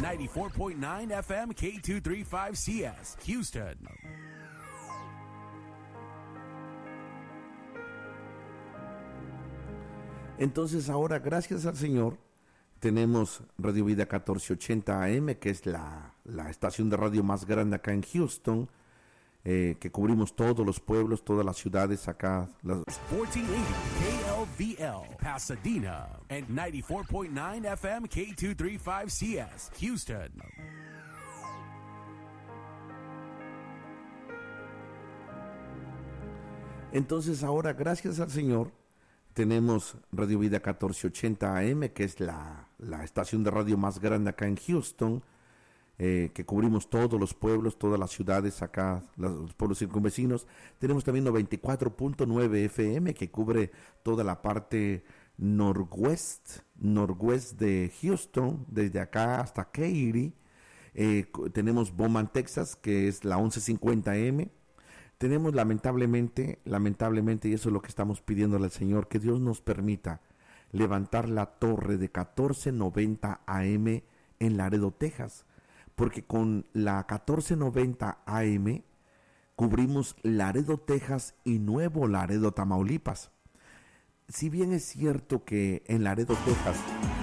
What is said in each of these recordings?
94.9 FM K235CS, Houston. Entonces ahora, gracias al Señor, tenemos Radio Vida 1480 AM, que es la estación de radio más grande acá en Houston, que cubrimos todos los pueblos, todas las ciudades acá. 1480 KLVL, Pasadena, and 94.9 FM K235CS, Houston. Entonces ahora, gracias al Señor, tenemos Radio Vida 1480 AM, que es la estación de radio más grande acá en Houston, que cubrimos todos los pueblos, todas las ciudades acá, los pueblos circunvecinos. Tenemos también 94.9 FM, que cubre toda la parte noroeste de Houston, desde acá hasta Katy. Tenemos Bowman, Texas, que es la 1150 M. Tenemos lamentablemente, y eso es lo que estamos pidiéndole al Señor, que Dios nos permita levantar la torre de 1490 AM en Laredo, Texas, porque con la 1490 AM cubrimos Laredo, Texas y Nuevo Laredo, Tamaulipas. Si bien es cierto que en Laredo, Texas,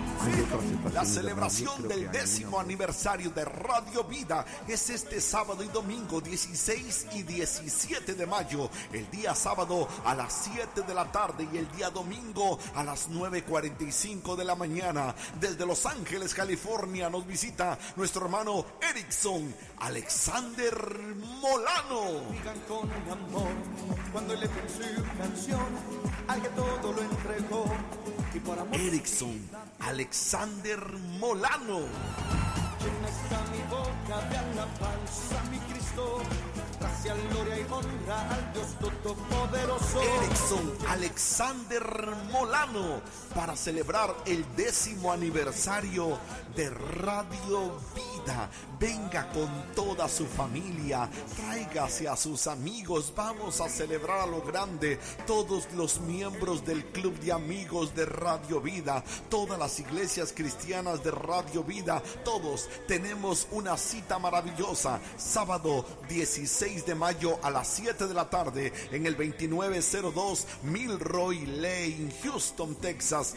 la celebración del 10º aniversario de Radio Vida es este sábado y domingo 16 y 17 de mayo. El día sábado a las 7 de la tarde y el día domingo a las 9:45 de la mañana. Desde Los Ángeles, California, nos visita nuestro hermano Erickson Alexander Molano. Digan con amor cuando le con su canción al que todo lo entregó. Erickson Alexander Molano. Llena está mi boca de alabanza, mi Cristo. Gracia, gloria y honra al Dios Todopoderoso. Erickson Alexander Molano, para celebrar el 10º aniversario de Radio Vida. Venga con toda su familia, tráigase a sus amigos, vamos a celebrar a lo grande. Todos los miembros del Club de Amigos de Radio Vida, todas las iglesias cristianas de Radio Vida, todos tenemos una cita maravillosa. Sábado 16 de mayo a las 7 de la tarde en el 2902 Milroy Lane, Houston, Texas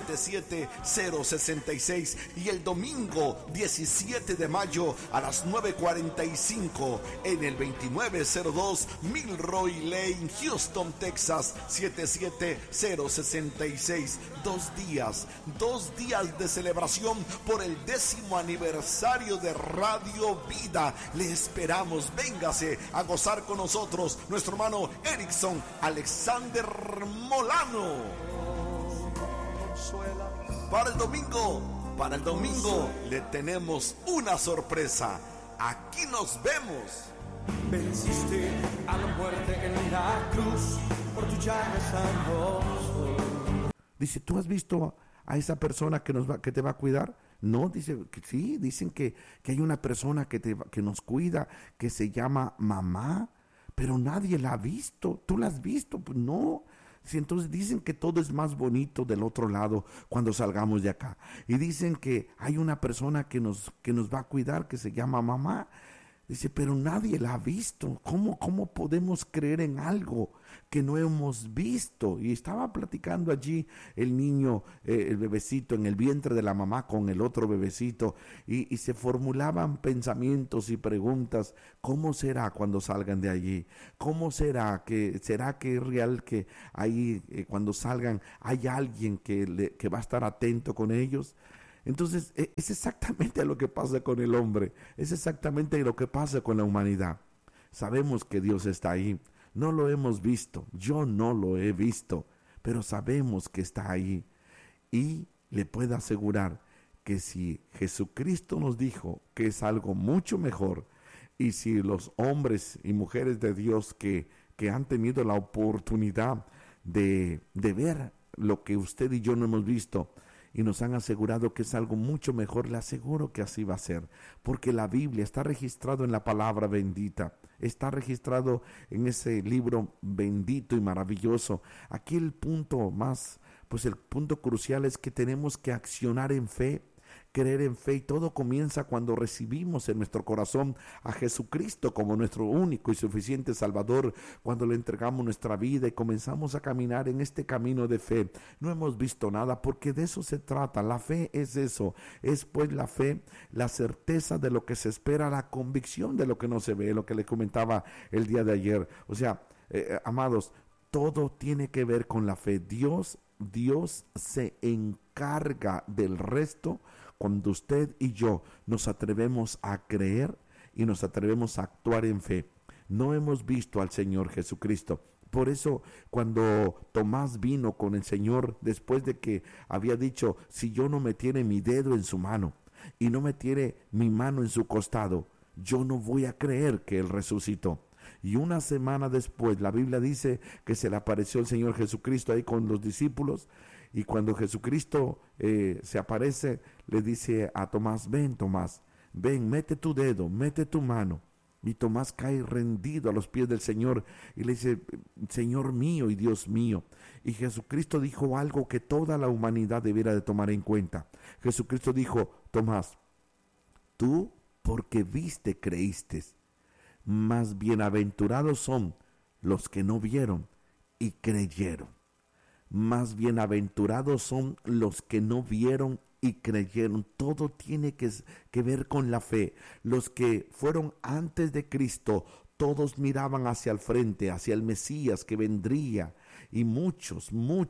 77066, y el domingo 17 de mayo a las 9:45 en el 2902 Milroy Lane, Houston, Texas 77066. 2 días de celebración por el 10º aniversario de Radio Vida. Le esperamos, véngase a gozar con nosotros, nuestro hermano Erickson Alexander Molano. Para el domingo le tenemos una sorpresa. Aquí nos vemos. Venciste a la muerte en la cruz, por tu llaga sanó. Dice, ¿tú has visto a esa persona que te va a cuidar? No, dice que sí, dicen que hay una persona que nos cuida, que se llama mamá, pero nadie la ha visto. ¿Tú la has visto? Pues no. Sí, entonces dicen que todo es más bonito del otro lado cuando salgamos de acá. Y dicen que hay una persona que nos va a cuidar, que se llama mamá. Dice, pero nadie la ha visto. ¿Cómo podemos creer en algo que no hemos visto? Y estaba platicando allí el niño, el bebecito en el vientre de la mamá con el otro bebecito, y se formulaban pensamientos y preguntas. ¿Cómo será cuando salgan de allí? ¿Cómo será que es real que ahí cuando salgan hay alguien que va a estar atento con ellos? Entonces, es exactamente lo que pasa con el hombre, es exactamente lo que pasa con la humanidad. Sabemos que Dios está ahí, no lo hemos visto, yo no lo he visto, pero sabemos que está ahí. Y le puedo asegurar que si Jesucristo nos dijo que es algo mucho mejor, y si los hombres y mujeres de Dios que han tenido la oportunidad de ver lo que usted y yo no hemos visto, y nos han asegurado que es algo mucho mejor, le aseguro que así va a ser, porque la Biblia está registrado en la palabra bendita, está registrado en ese libro bendito y maravilloso. Aquí el punto el punto crucial es que tenemos que accionar en fe, creer en fe, y todo comienza cuando recibimos en nuestro corazón a Jesucristo como nuestro único y suficiente Salvador, cuando le entregamos nuestra vida y comenzamos a caminar en este camino de fe. No hemos visto nada, porque de eso se trata. La fe es eso, es pues la fe, la certeza de lo que se espera, la convicción de lo que no se ve, lo que le comentaba el día de ayer. O sea, amados, todo tiene que ver con la fe. Dios se encarga del resto cuando usted y yo nos atrevemos a creer y nos atrevemos a actuar en fe. No hemos visto al Señor Jesucristo. Por eso, cuando Tomás vino con el Señor, después de que había dicho: si yo no metiere mi dedo en su mano y no metiere mi mano en su costado, yo no voy a creer que Él resucitó. Y una semana después, la Biblia dice que se le apareció el Señor Jesucristo ahí con los discípulos, y cuando Jesucristo se aparece, le dice a Tomás: ven, Tomás, ven, mete tu dedo, mete tu mano. Y Tomás cae rendido a los pies del Señor y le dice: Señor mío y Dios mío. Y Jesucristo dijo algo que toda la humanidad debiera de tomar en cuenta. Jesucristo dijo: Tomás, tú porque viste creíste, mas bienaventurados son los que no vieron y creyeron. Más bienaventurados son los que no vieron y creyeron. Todo tiene que ver con la fe. Los que fueron antes de Cristo, todos miraban hacia el frente, hacia el Mesías que vendría, y muchos,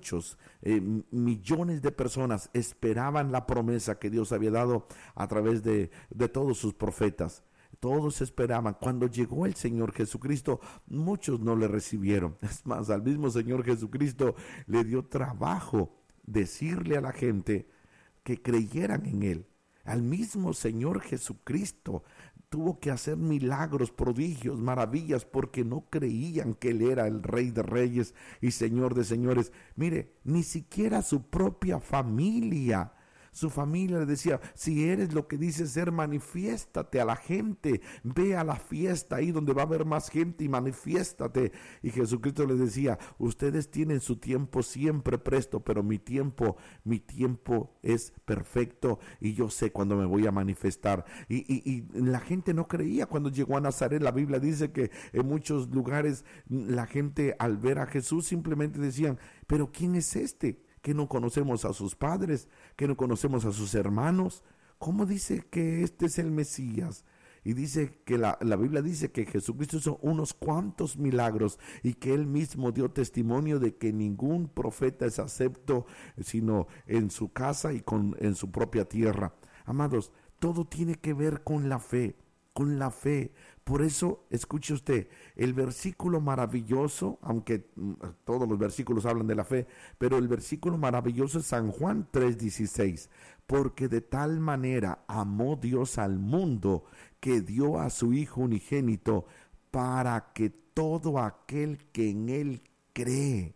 millones de personas esperaban la promesa que Dios había dado a través de todos sus profetas. Todos esperaban. Cuando llegó el Señor Jesucristo, muchos no le recibieron. Es más, al mismo Señor Jesucristo le dio trabajo decirle a la gente que creyeran en Él. Al mismo Señor Jesucristo tuvo que hacer milagros, prodigios, maravillas, porque no creían que Él era el Rey de Reyes y Señor de Señores. Mire, ni siquiera su propia familia. Su familia le decía: si eres lo que dices ser, manifiéstate a la gente, ve a la fiesta ahí donde va a haber más gente y manifiéstate. Y Jesucristo les decía: ustedes tienen su tiempo siempre presto, pero mi tiempo es perfecto y yo sé cuándo me voy a manifestar. Y la gente no creía cuando llegó a Nazaret. La Biblia dice que en muchos lugares la gente, al ver a Jesús, simplemente decían: pero ¿quién es este? Que no conocemos a sus padres, que no conocemos a sus hermanos. ¿Cómo dice que este es el Mesías? Y dice que la Biblia dice que Jesucristo hizo unos cuantos milagros y que Él mismo dio testimonio de que ningún profeta es acepto sino en su casa y en su propia tierra. Amados, todo tiene que ver con la fe. Con la fe. Por eso, escuche usted, el versículo maravilloso, aunque todos los versículos hablan de la fe, pero el versículo maravilloso es San Juan 3:16, porque de tal manera amó Dios al mundo que dio a su Hijo unigénito, para que todo aquel que en Él cree,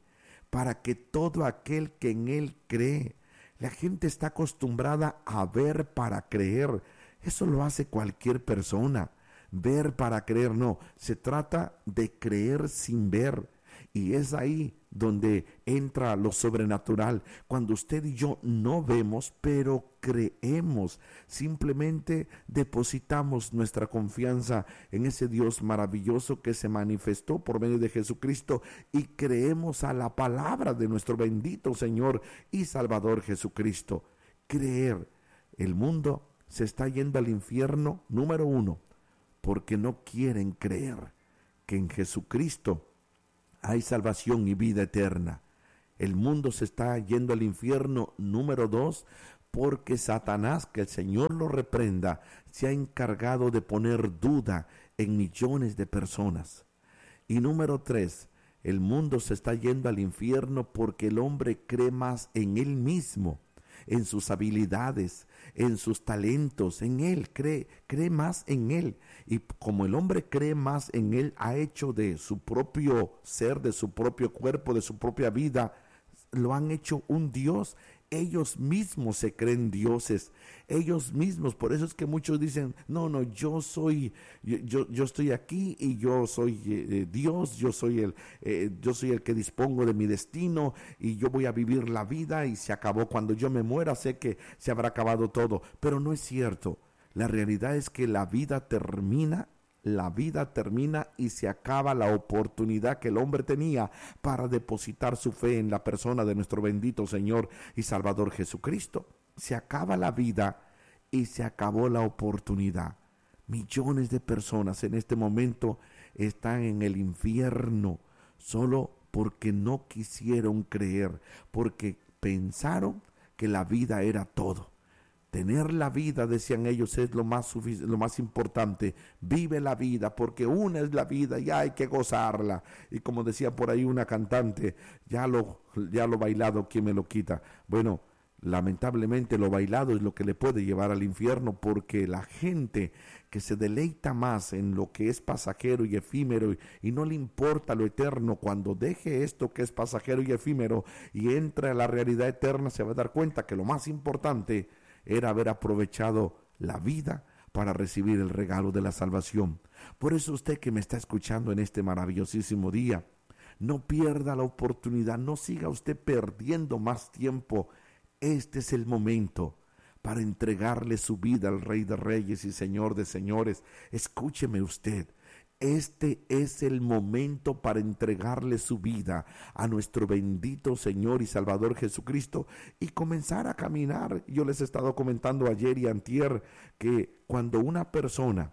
la gente está acostumbrada a ver para creer. Eso lo hace cualquier persona. Ver para creer no. Se trata de creer sin ver. Y es ahí donde entra lo sobrenatural. Cuando usted y yo no vemos, pero creemos. Simplemente depositamos nuestra confianza en ese Dios maravilloso que se manifestó por medio de Jesucristo y creemos a la palabra de nuestro bendito Señor y Salvador Jesucristo. Creer. El mundo se está yendo al infierno, número 1, porque no quieren creer que en Jesucristo hay salvación y vida eterna. El mundo se está yendo al infierno, número 2, porque Satanás, que el Señor lo reprenda, se ha encargado de poner duda en millones de personas. Y número 3, el mundo se está yendo al infierno porque el hombre cree más en él mismo, en sus habilidades, en sus talentos, en él, cree más en él. Y como el hombre cree más en él, ha hecho de su propio ser, de su propio cuerpo, de su propia vida, lo han hecho un Dios ellos mismos se creen dioses, ellos mismos. Por eso es que muchos dicen, no, yo estoy aquí y yo soy Dios, yo soy el que dispongo de mi destino y yo voy a vivir la vida y se acabó. Cuando yo me muera sé que se habrá acabado todo, pero no es cierto. La realidad es que la vida termina y se acaba la oportunidad que el hombre tenía para depositar su fe en la persona de nuestro bendito Señor y Salvador Jesucristo. Se acaba la vida y se acabó la oportunidad. Millones de personas en este momento están en el infierno solo porque no quisieron creer, porque pensaron que la vida era todo. Tener la vida, decían ellos, es lo más importante. Vive la vida, porque una es la vida y hay que gozarla. Y como decía por ahí una cantante, ya lo bailado, ¿quién me lo quita? Bueno, lamentablemente lo bailado es lo que le puede llevar al infierno, porque la gente que se deleita más en lo que es pasajero y efímero y no le importa lo eterno, cuando deje esto que es pasajero y efímero y entre a la realidad eterna, se va a dar cuenta que lo más importante era haber aprovechado la vida para recibir el regalo de la salvación. Por eso usted que me está escuchando en este maravillosísimo día, no pierda la oportunidad, no siga usted perdiendo más tiempo. Este es el momento para entregarle su vida al Rey de Reyes y Señor de Señores. Escúcheme usted. Este es el momento para entregarle su vida a nuestro bendito Señor y Salvador Jesucristo y comenzar a caminar. Yo les he estado comentando ayer y antier que cuando una persona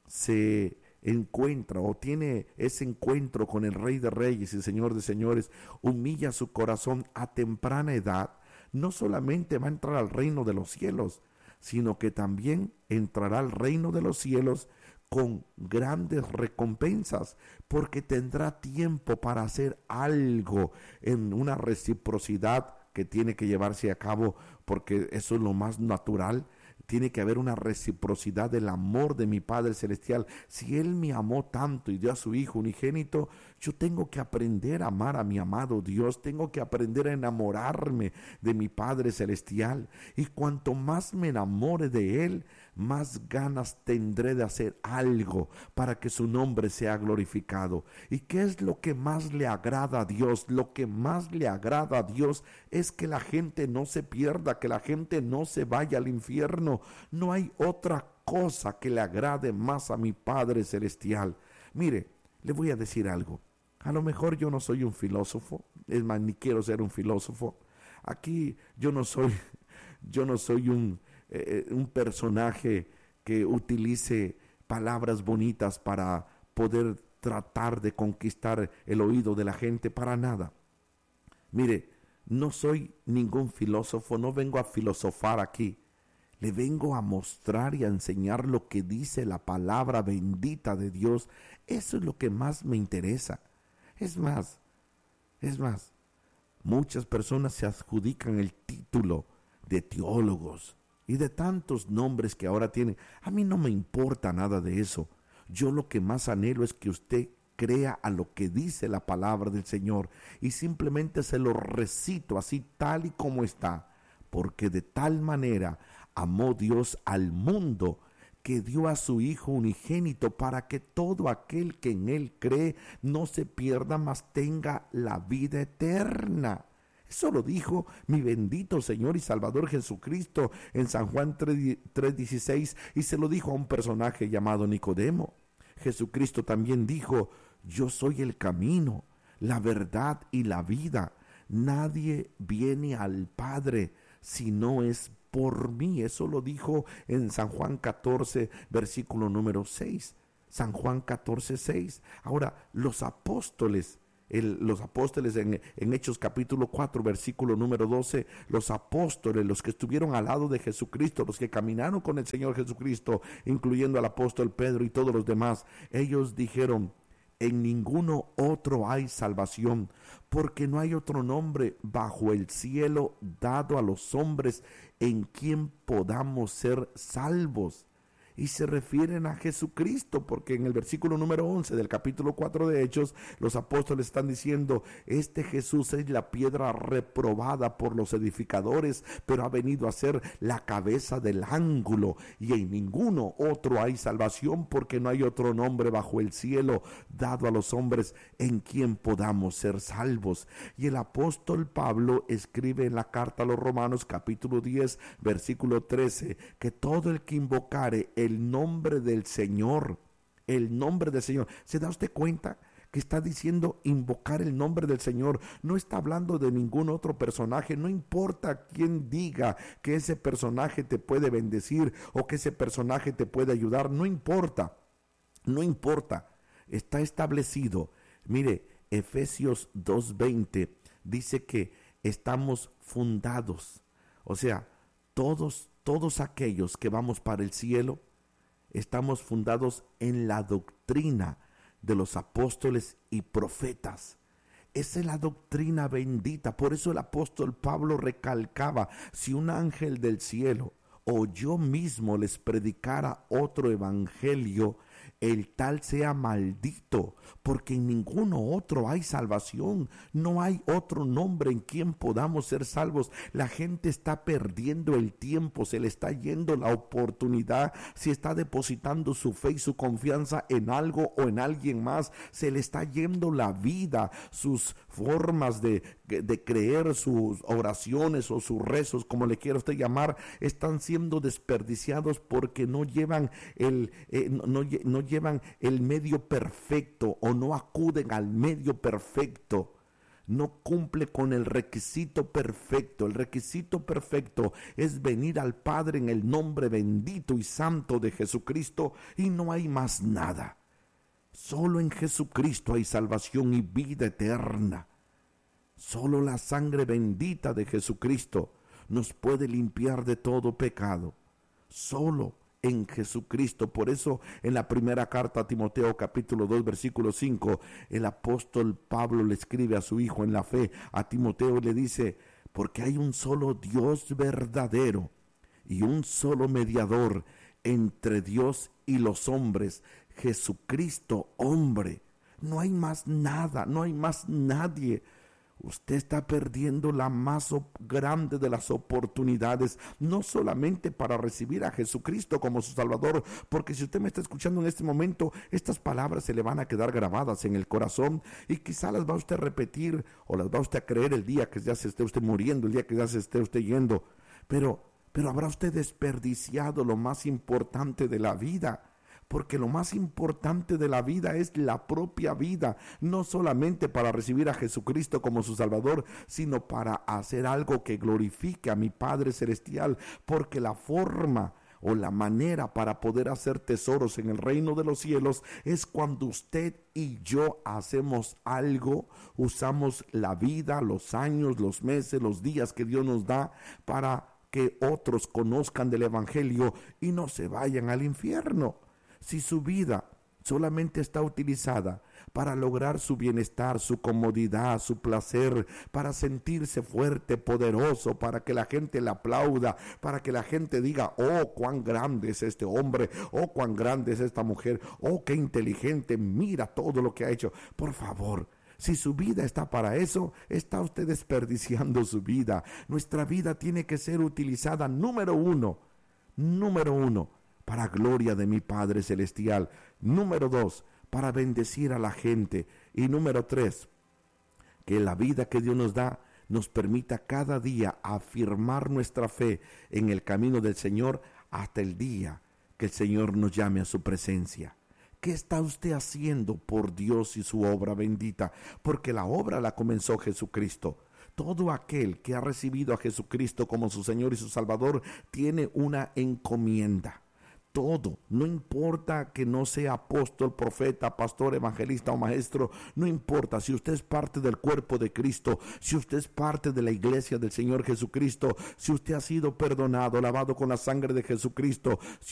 se encuentra o tiene ese encuentro con el Rey de Reyes y Señor de Señores, humilla su corazón a temprana edad, no solamente va a entrar al reino de los cielos, sino que también entrará al reino de los cielos con grandes recompensas, porque tendrá tiempo para hacer algo en una reciprocidad que tiene que llevarse a cabo, porque eso es lo más natural. Tiene que haber una reciprocidad del amor de mi Padre Celestial. Si Él me amó tanto y dio a su Hijo unigénito, yo tengo que aprender a amar a mi amado Dios. Tengo que aprender a enamorarme de mi Padre Celestial. Y cuanto más me enamore de Él, más ganas tendré de hacer algo para que su nombre sea glorificado. ¿Y qué es lo que más le agrada a Dios? Lo que más le agrada a Dios es que la gente no se pierda, que la gente no se vaya al infierno. No hay otra cosa que le agrade más a mi Padre Celestial. Mire, le voy a decir algo. A lo mejor yo no soy un filósofo, es más, ni quiero ser un filósofo. Aquí yo no soy un personaje que utilice palabras bonitas para poder tratar de conquistar el oído de la gente, para nada. Mire, no soy ningún filósofo, no vengo a filosofar aquí. Le vengo a mostrar y a enseñar lo que dice la palabra bendita de Dios. Eso es lo que más me interesa. Es más, muchas personas se adjudican el título de teólogos y de tantos nombres que ahora tienen. A mí no me importa nada de eso. Yo lo que más anhelo es que usted crea a lo que dice la palabra del Señor y simplemente se lo recito así tal y como está, porque de tal manera amó Dios al mundo que dio a su Hijo unigénito para que todo aquel que en Él cree no se pierda, mas tenga la vida eterna. Eso lo dijo mi bendito Señor y Salvador Jesucristo en San Juan 3:16, y se lo dijo a un personaje llamado Nicodemo. Jesucristo también dijo: yo soy el camino, la verdad y la vida. Nadie viene al Padre si no es por mí. Eso lo dijo en San Juan 14, versículo número 6. San Juan 14, 6. Ahora, los apóstoles en Hechos capítulo 4, versículo número 12, los apóstoles, los que estuvieron al lado de Jesucristo, los que caminaron con el Señor Jesucristo, incluyendo al apóstol Pedro y todos los demás, ellos dijeron: en ninguno otro hay salvación, porque no hay otro nombre bajo el cielo dado a los hombres en quien podamos ser salvos. y se refieren a Jesucristo, porque en el versículo número 11 del capítulo 4 de Hechos, los apóstoles están diciendo, este Jesús es la piedra reprobada por los edificadores, pero ha venido a ser la cabeza del ángulo, y en ninguno otro hay salvación, porque no hay otro nombre bajo el cielo dado a los hombres en quien podamos ser salvos. Y el apóstol Pablo escribe en la carta a los Romanos capítulo 10 versículo 13, que todo el que invocare el nombre del Señor, el nombre del Señor, ¿se da usted cuenta que está diciendo invocar el nombre del Señor? No está hablando de ningún otro personaje. No importa quién diga que ese personaje te puede bendecir o que ese personaje te puede ayudar, no importa, no importa, está establecido. Mire, Efesios 2:20 dice que estamos fundados, o sea, todos aquellos que vamos para el cielo, estamos fundados en la doctrina de los apóstoles y profetas. Esa es la doctrina bendita. Por eso el apóstol Pablo recalcaba, si un ángel del cielo o yo mismo les predicara otro evangelio, el tal sea maldito, porque en ninguno otro hay salvación. No hay otro nombre en quien podamos ser salvos. La gente está perdiendo el tiempo, se le está yendo la oportunidad, si está depositando su fe y su confianza en algo o en alguien más, se le está yendo la vida, sus formas de creer, sus oraciones o sus rezos, como le quiera usted llamar, están siendo desperdiciados porque no llevan no llevan el medio perfecto, o no acuden al medio perfecto. No cumple con el requisito perfecto. El requisito perfecto es venir al Padre en el nombre bendito y santo de Jesucristo, y no hay más nada. Solo en Jesucristo hay salvación y vida eterna. Solo la sangre bendita de Jesucristo nos puede limpiar de todo pecado. Solo en Jesucristo. Por eso en la primera carta a Timoteo capítulo 2 versículo 5, el apóstol Pablo le escribe a su hijo en la fe, a Timoteo, y le dice, porque hay un solo Dios verdadero y un solo mediador entre Dios y los hombres, Jesucristo hombre. No hay más nada, no hay más nadie. Usted está perdiendo la más grande de las oportunidades, no solamente para recibir a Jesucristo como su Salvador, porque si usted me está escuchando en este momento, estas palabras se le van a quedar grabadas en el corazón, y quizá las va usted a repetir o las va usted a creer el día que ya se esté usted muriendo, el día que ya se esté usted yendo, pero habrá usted desperdiciado lo más importante de la vida. Porque lo más importante de la vida es la propia vida, no solamente para recibir a Jesucristo como su Salvador, sino para hacer algo que glorifique a mi Padre Celestial, porque la forma o la manera para poder hacer tesoros en el reino de los cielos es cuando usted y yo hacemos algo, usamos la vida, los años, los meses, los días que Dios nos da para que otros conozcan del evangelio y no se vayan al infierno. Si su vida solamente está utilizada para lograr su bienestar, su comodidad, su placer, para sentirse fuerte, poderoso, para que la gente le aplauda, para que la gente diga, oh, cuán grande es este hombre, oh, cuán grande es esta mujer, oh, qué inteligente, mira todo lo que ha hecho. Por favor, si su vida está para eso, está usted desperdiciando su vida. Nuestra vida tiene que ser utilizada, número uno, para gloria de mi Padre Celestial. Número 2, para bendecir a la gente. Y número 3, que la vida que Dios nos da nos permita cada día afirmar nuestra fe en el camino del Señor hasta el día que el Señor nos llame a su presencia. ¿Qué está usted haciendo por Dios y su obra bendita? Porque la obra la comenzó Jesucristo. Todo aquel que ha recibido a Jesucristo como su Señor y su Salvador tiene una encomienda. Todo, no importa que no sea apóstol, profeta, pastor, evangelista o maestro, no importa, si usted es parte del cuerpo de Cristo, si usted es parte de la iglesia del Señor Jesucristo, si usted ha sido perdonado, lavado con la sangre de Jesucristo, si